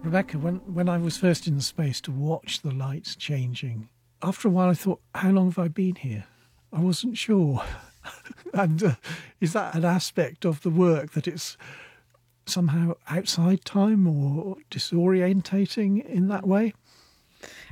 Rebecca, when I was first in the space to watch the lights changing, after a while I thought, how long have I been here? I wasn't sure. And is that an aspect of the work that it's somehow outside time or disorientating in that way?